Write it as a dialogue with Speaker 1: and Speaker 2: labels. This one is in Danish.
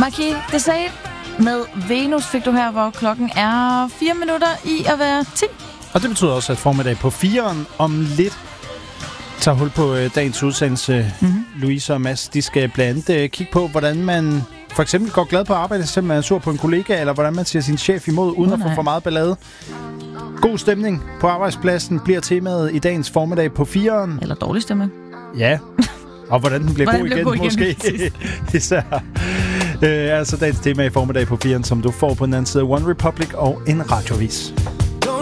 Speaker 1: Marquis de Sade med Venus fik du her, hvor klokken er 4 minutter i at være 10.
Speaker 2: Og det betyder også, at formiddag på 4'eren om lidt tager hul på dagens udsendelse. Louise og Mads, de skal blandt andet kigge på, hvordan man for eksempel går glad på arbejde, selvom man er sur på en kollega, eller hvordan man siger sin chef imod, uden at få for meget ballade. God stemning på arbejdspladsen bliver temaet i dagens formiddag på 4'eren.
Speaker 1: Eller dårlig stemning.
Speaker 2: Ja, og hvordan den bliver god igen, måske. Især. Altså dagens tema i formiddag på 4'eren, som du får på den anden side af One Republic og en radiovis.